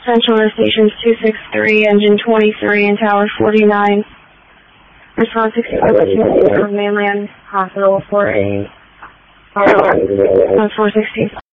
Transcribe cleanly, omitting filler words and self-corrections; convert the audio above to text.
Central Air Stations 263, Engine 23, and Tower 49. Response 65 from Mainland Hospital for a 416.